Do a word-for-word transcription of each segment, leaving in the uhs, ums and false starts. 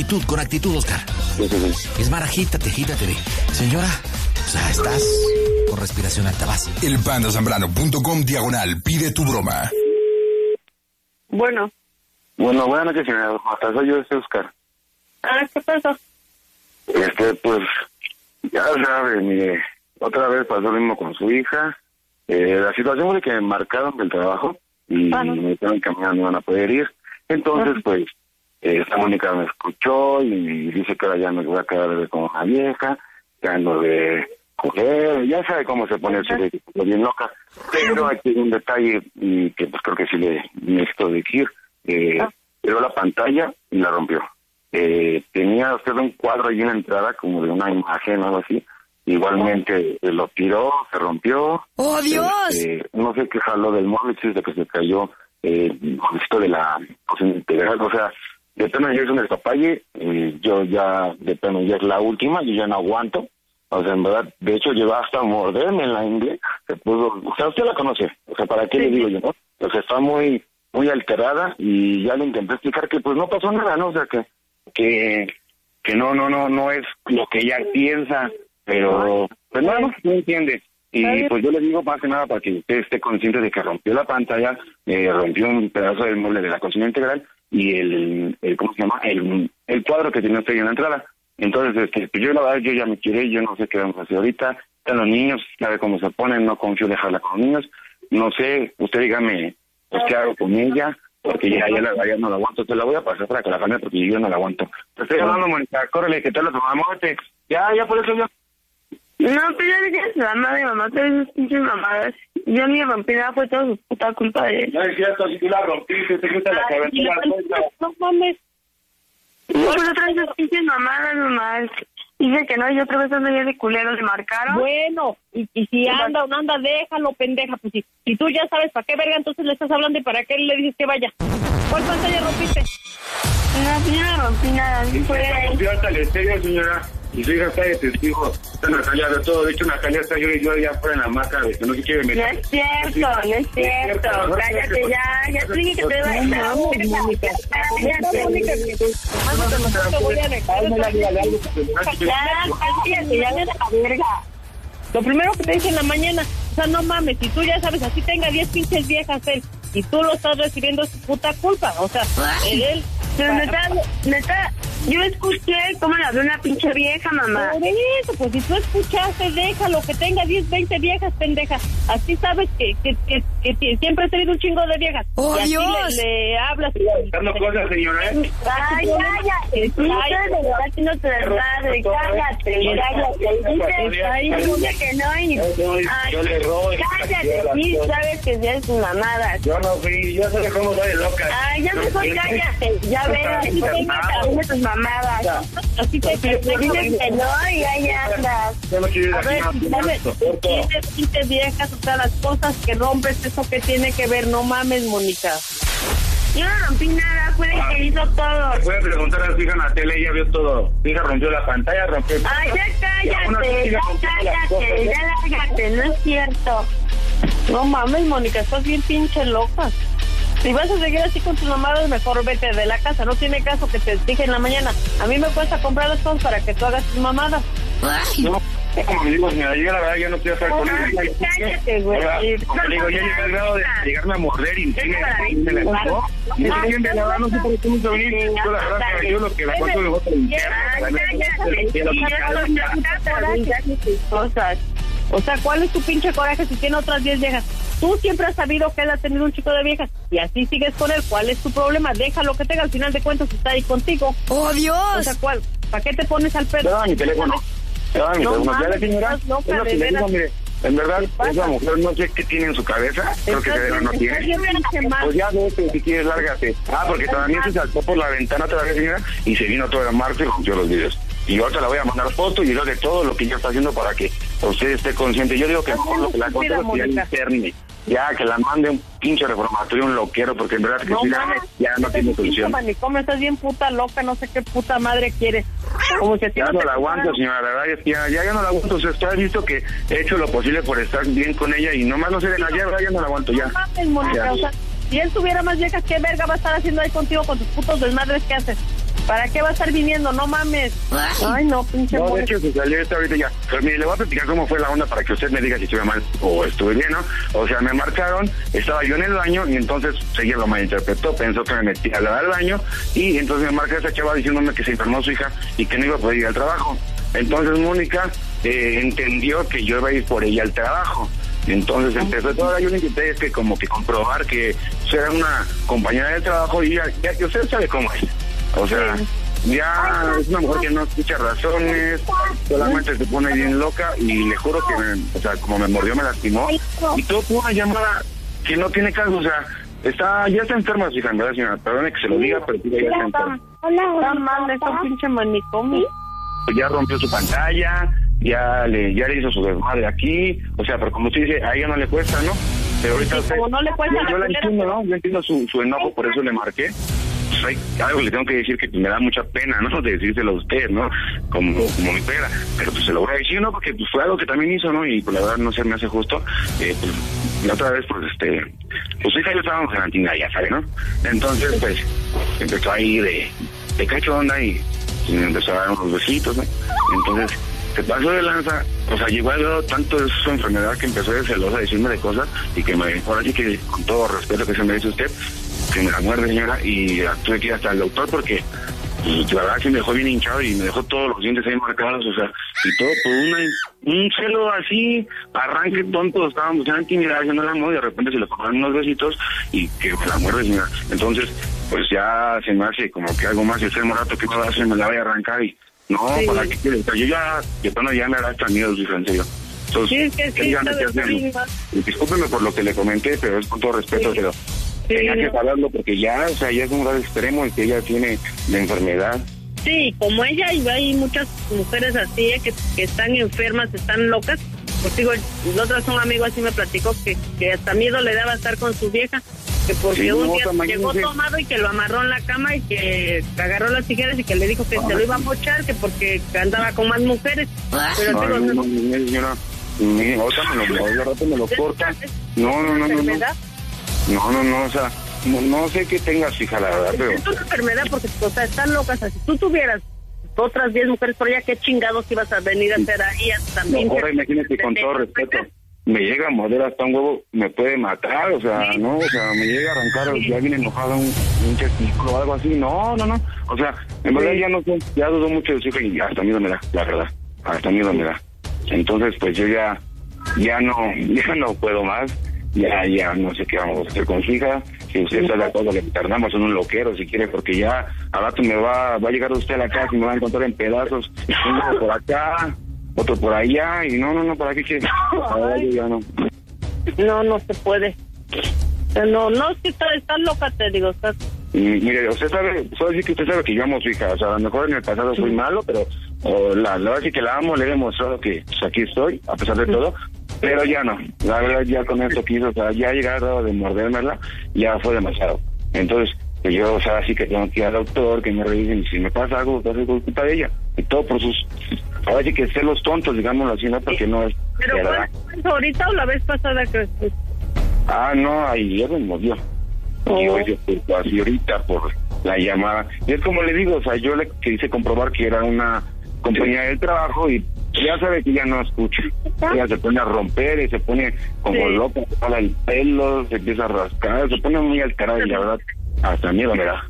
actitud, con actitud, Oscar. Sí, sí, sí. Es más, agítate, agítate. Señora, o sea, estás con respiración alta, vas. El panda zambrano punto com diagonal pide tu broma. Bueno. Bueno, buenas noches, señora. Hasta soy yo, este Oscar. Ah, ¿qué pasó? Este, pues, ya sabe, mire, otra vez pasó lo mismo con su hija. Eh, la situación fue que me marcaron del trabajo y ah, no. me dijeron que mañana no iban a poder ir. Entonces, uh-huh. pues, eh, esta Mónica me escuchó y dice que ahora ya me voy a quedar como una vieja, que ando de mujer, ya sabe cómo se pone eso de bien loca. Pero aquí hay un detalle y que pues creo que sí le necesito decir. Eh, uh-huh. Tiró la pantalla y la rompió. Eh, tenía usted un cuadro ahí en la entrada como de una imagen o algo así. Igualmente eh, lo tiró, se rompió. ¡Oh, Dios! Eh, eh, no sé qué jaló del móvil, si es de que se cayó eh, con esto de la cocina integral. O sea, de plano ya es un despapalle. Eh, yo ya, de plano ya es la última, yo ya no aguanto. O sea, en verdad, de hecho, llegó hasta a morderme en la ingle. Se pudo, o sea, usted la conoce. O sea, ¿para qué sí. le digo yo, no? O sea, está muy, muy alterada y ya le intenté explicar que pues no pasó nada, ¿no? O sea, que, que, que no, no, no, no es lo que ella piensa. Pero, pues no, no, no entiende. Y pues yo le digo más que nada para que usted esté consciente de que rompió la pantalla, eh, rompió un pedazo del mueble de la cocina integral y el, el ¿cómo se llama? El, el cuadro que tenía usted en la entrada. Entonces, este, pues yo la verdad, yo ya me tiré, yo no sé qué vamos a hacer ahorita. Están los niños, sabe cómo se ponen, no confío dejarla con los niños. No sé, usted dígame, pues qué hago con ella, porque ya, ya, la, ya no la aguanto. Te la voy a pasar para que la cambie porque yo no la aguanto. Te estoy hablando, Mónica, córrele, que tal la mamá, muerte. Ya, ya por eso yo... No, pero ya dije la madre, mamá, todas esas pinches mamadas. Yo ni rompí nada, fue toda su puta culpa de él. No es cierto, si tú la rompiste, te gusta la cabeza. No mames. No, pero traes esas pinches mamadas nomás. Dice que no, y otra vez ando ya de culero, le marcaron. Bueno, y, y si anda o no anda, déjalo, pendeja. Pues si, si tú ya sabes para qué verga, entonces le estás hablando y para qué le dices que vaya. ¿Cuál pantalla rompiste? No, yo no rompí nada. Sí, fue rompió hasta el estéreo, señora. Y su hija está de testigo, está Natalia de todo. De hecho, Natalia está yo y yo ya fuera en la hamaca, de que no se quiere meter. No es cierto, no es cierto. Cállate ya, ya te dije que te va a estar. Lo primero que te dije en la mañana, o sea, no mames, si tú ya sabes, así tenga diez pinches viejas él, y tú lo estás recibiendo, es su puta culpa, o sea, él... Pero neta, neta, yo escuché cómo le habló una pinche vieja, mamá. Por eso, pues si tú escuchaste, déjalo, que tenga diez, veinte viejas, pendeja. Así sabes que, que, que, que, que siempre has tenido un chingo de viejas. ¡Oh, y así Dios! Le, le hablas. Dando cosas, señora, ¿eh? Ay, cállate, tú no sabes de verdad que no te madre, cállate, cállate. Dice que no, y... Yo le robo. Cállate, sí, sabes que ya es mamadas. Yo no fui, yo sé cómo soy loca. Ay, ya mejor cállate, ya ves, así tengo también tus mamadas. Así te dices que no y ahí andas. Yo no quiero ir a ver, tienes quince viejas, o sea, las cosas que rompes, eso que tiene que ver, no mames, Mónica. Yo no rompí nada, fue el que hizo todo. Voy a preguntar a su hija Natalia, ella vio todo. Su hija rompió la pantalla, rompió... Ay, ya cállate, ya cállate, ya lárgate, no es cierto. No mames, Mónica, estás bien pinche loca. Si vas a seguir así con tus mamadas, mejor vete de la casa. No tiene caso que te dije en la mañana. A mí me cuesta comprar las cosas para que tú hagas tus mamadas. Ay. No, como le digo, señora, yo la verdad yo no quiero estar con ella. Cállate, güey. Como le digo, ya llegué al grado de llegarme a morder y me la dejó. Y la verdad no sé por qué me hizo venir. Yo la verdad que yo lo que la cuento de otra cosas. O sea, ¿cuál es tu pinche coraje si tiene otras diez viejas? Tú siempre has sabido que él ha tenido un chico de viejas y así sigues con él. ¿Cuál es tu problema? Déjalo que tenga, al final de cuentas está ahí contigo. ¡Oh, Dios! O sea, ¿cuál? ¿Para qué te pones al pedo? No, mi teléfono. No, mi teléfono. Ya la señora, es lo que le digo, mire, en verdad, esa mujer no sé qué tiene en su cabeza. Creo que se no tiene. Pues ya vete, si quieres, lárgate. Ah, porque también se saltó por la ventana todavía, señora, y se vino toda la marcha y rompió los vidrios. Y ahorita la voy a mandar foto y lo de todo lo que ella está haciendo para que usted esté consciente. Yo digo que mejor lo que la cosa es que ya interne. Ya, que la mande un pinche reformatorio, un loquero, porque en verdad que no, si no, la, ya no tiene solución. Manicomio, estás bien puta loca, no sé qué puta madre quieres. Como si ya no, no la aguanto, señora, la verdad es que ya, ya, ya no la aguanto. O sea, usted ha visto que he hecho lo posible por estar bien con ella y nomás no sé de la llave, ya no la aguanto, ya. No mames, Mónica, o sea, si él tuviera más viejas, ¿qué verga va a estar haciendo ahí contigo con tus putos desmadres que haces? ¿Para qué va a estar viniendo? No mames. Ay, no, pinche No, de Mónica. hecho, se salió esta ahorita ya. Pero mire, le voy a platicar cómo fue la onda para que usted me diga si estuve mal o estuve bien, ¿no? O sea, me marcaron, estaba yo en el baño y entonces ella lo malinterpretó, pensó que me metí a lavar al baño y entonces me marca esa chava diciéndome que se enfermó su hija y que no iba a poder ir al trabajo. Entonces Mónica eh, entendió que yo iba a ir por ella al trabajo. Entonces empezó todo. Ahora yo le intenté es que como que comprobar que era una compañera de trabajo y ya, ya que usted sabe cómo es. O sea, ya es una mujer que no escucha razones, solamente se pone bien loca y le juro que, me, o sea, como me mordió, me lastimó. Y todo por una llamada que no tiene caso, o sea, está ya está enferma su hija, ¿verdad, señora? Perdone que se lo diga, pero ya está enferma. Está mal, es un pinche manicomio. Ya rompió su pantalla, ya le ya le hizo su desmadre aquí, o sea, pero como usted dice, a ella no le cuesta, ¿no? Pero ahorita Sí, usted, como no le cuesta yo, la yo la culera, entiendo, pero- ¿no? Yo entiendo su, su enojo, por eso le marqué. Pues hay algo que le tengo que decir que me da mucha pena, ¿no? De decírselo a usted, ¿no? Como, como mi pera. Pero pues se lo voy a decir, ¿no? Porque pues fue algo que también hizo, ¿no? Y pues la verdad no se me hace justo. Eh, pues la otra vez, pues este... Pues su hija y yo estábamos en la tienda, ya sabe, ¿no? Entonces, pues, empezó ahí de, de cachonda y, y me empezó a dar unos besitos, ¿no? Entonces, se pasó de lanza, o sea, llegó a ver tanto de su enfermedad que empezó de celosa a decirme de cosas y que me, ahora sí que con todo respeto que se me dice usted, que me la muerde, señora, y tuve que ir hasta el doctor porque pues, la verdad que me dejó bien hinchado y me dejó todos los dientes ahí marcados, o sea, y todo por una, un celo así, arranque tonto, estábamos ya intimidados, haciendo el amor y de repente se le ponen unos besitos y que me la muerde, señora. Entonces, pues ya se me hace como que algo más, y usted morato que me va a hacer, me la voy a arrancar y no, Sí. ¿para qué quiere? O sea, yo ya, de plano ya me hará hasta miedo, hija, en serio. Entonces, Sí, es que sí, dígame sabes, qué hacemos. sí, más. Y discúlpeme por lo que le comenté, pero es con todo respeto, Sí. pero Sí, tenía que no. saberlo porque ya, o sea, ya es un grado extremo y que ella tiene la enfermedad. Sí, como ella, y hay muchas mujeres así eh, que, que están enfermas, están locas. Pues digo, el otro es un amigo así me platicó que, que hasta miedo le daba estar con su vieja, que porque Sí, un no, día tamaño, llegó sí. tomado y que lo amarró en la cama y que agarró las tijeras y que le dijo que se lo iba a mochar, que porque andaba con más mujeres. Pero No, digo, no, no, no, no, señora, ni ahorita me lo, ahorita rato me lo corta. No, no, no, no, no, enfermedad. no, no, no, o sea, no, no sé qué tengas, hija, la verdad, pero... Es una enfermedad porque, o sea, están locas. Si tú tuvieras otras diez mujeres por allá, ¿qué chingados ibas a venir a hacer ahí también? No, ahora imagínate, con todo respeto, me llega a morder hasta un huevo, me puede matar, o sea, Sí. no, o sea, me llega a arrancar, Sí. ya viene enojado un, un testículo o algo así, no, no, no, o sea, en verdad Sí. ya no sé, ya dudo mucho de su hija y hasta miedo me da, la verdad, hasta miedo me da. Entonces, pues yo ya, ya no, ya no puedo más, ya, ya no sé qué vamos a hacer con su hija. Si usted está de acuerdo, le tardamos en un loquero si quiere, porque ya al rato me va, va a llegar usted a la casa y me va a encontrar en pedazos, uno por acá, otro por allá, y no, no, no, ¿para qué quiere? Ahora yo ya no. No, no se puede. No, no, es que estás está loca, te digo, estás... Y, mire, usted sabe, solo decir que usted sabe que yo amo a su hija, o sea, a lo mejor en el pasado soy malo, pero o, la, la verdad es que la amo, le he demostrado que pues, aquí estoy, a pesar de todo, pero ya no, la verdad ya con esto que hizo, o sea, ya llegado de mordérmela, ya fue demasiado. Entonces, pues yo, o sea, sí que tengo que ir al doctor, que me revisen, y si me pasa algo, va a ser culpa de ella, y todo por sus, ahora sí que celos tontos, digámoslo así, ¿no? Porque no es Pero verdad. ¿cuándo? ¿Ahorita o la vez pasada que... Ah, no, ayer me movió. Oh. Y hoy yo pues, así ahorita por la llamada. Y es como le digo, o sea, yo le quise comprobar que era una compañía del trabajo y ya sabe que ya no escucha. Ella se pone a romper y se pone como Sí. loca, se jala el pelo, se empieza a rascar, se pone muy alterada y la verdad, hasta miedo me da.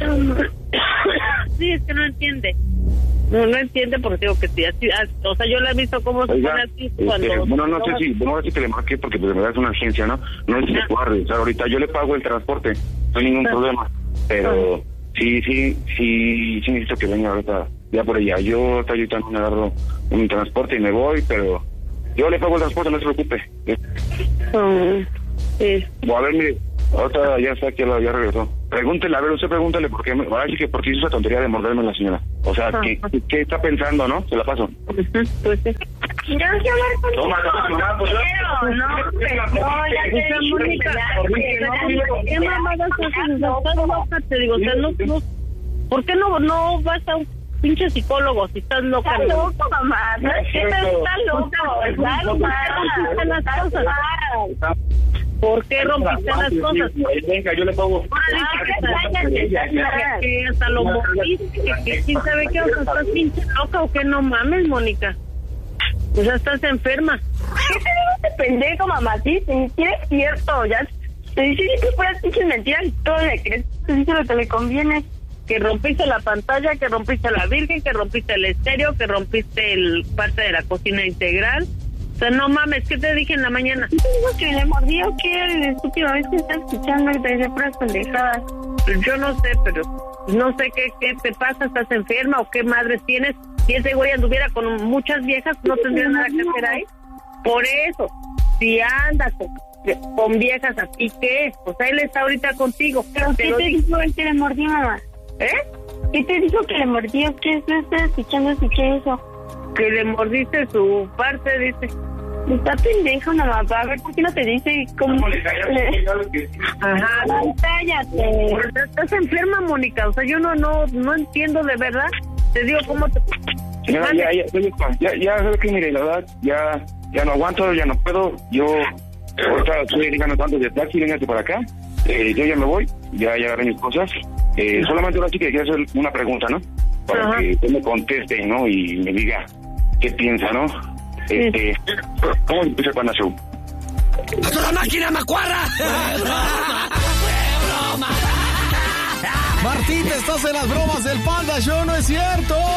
Sí, es que no entiende. No, no entiende porque digo que sí, así, así, o sea, yo la he visto cómo se Oiga, pone así este, cuando... bueno, no sé si, bueno, ahora sí que le marqué porque pues de verdad es una agencia, ¿no? No sé si se pueda revisar ahorita. Yo le pago el transporte, no hay ningún Ah. problema. Pero sí, sí, sí, sí necesito que venga ahorita ya por ella. Yo ahorita yo también agarro un transporte y me voy, pero yo le pago el transporte, no se preocupe. Mm, sí. O a ver, mire, ahorita ya está aquí, ya regresó. Pregúntele, a ver, usted pregúntele por qué, me- ahora sí que por qué hizo esa tontería de morderme a la señora. O sea, ¿qué, qué, qué está pensando, no? Se la paso. Ujú, pues sí. Yo quiero hablar contigo. Toma, toma, toma, pues, Quiero, no, pero no, ya te O sea, dije, Mónica, ¿verdad? ¿qué mamadas haces? Estás loca, te digo, o sea, no, no, ¿por qué no, no vas a un pinche psicólogo si estás loca? Está loco, mamá. No es que está loco. Está loco. Está loco. Está loco. ¿Por qué rompiste las cosas? Venga, yo le pongo. Que hasta lo moviste, que quién sabe qué, o sea, estás pinche loca o qué, no mames, Mónica. O sea, estás enferma. ¿Qué te digo este pendejo, mamá? Sí, sí, sí es cierto, ya. Te dice que fueras pinches mentiras y todo le crees. Te dice lo que le conviene. Que rompiste la pantalla, que rompiste la virgen, que rompiste el estéreo, que rompiste el parte de la cocina integral. O sea, no mames, ¿qué te dije en la mañana? ¿Qué te digo que le mordió o qué? La estúpida vez que estás escuchando y te dice puras pendejadas. Yo no sé, pero no sé qué, qué te pasa, ¿estás enferma o qué madres tienes? Si ese güey anduviera con muchas viejas, no tendría nada que hacer ahí. Por eso, si andas con, con viejas así, ¿qué? Pues él está ahorita contigo. ¿Pero qué te dijo el que le mordió, mamá? ¿Eh? ¿Qué te dijo que le mordió? ¿Qué estás escuchando? ¿Escuché eso? Que le mordiste su parte, dice. Está pendejo, mamá. A ver, ¿por qué no te dice cómo? Le... Ajá. Cállate. Estás enferma, Mónica. O sea, yo no, no, no entiendo de verdad. Te digo cómo te... Señora, ya, ya, ya, ya, sabes que mire, la verdad, ya, ya no aguanto, ya no puedo. Yo, ahorita estoy ligando tanto de taxi, véngate para acá. Eh, yo ya me voy, ya, ya agarré mis cosas. Eh, solamente ahora sí que quiero hacer una pregunta, ¿no? Para Ajá. que usted me conteste, ¿no? Y me diga qué piensa, ¿no? Este, ¿cómo empieza el Panda Show? ¡A toda máquina, macuarra! ¡Fue broma! ¡Fue broma! Martín, te estás en las bromas del Panda Show, ¿no es cierto?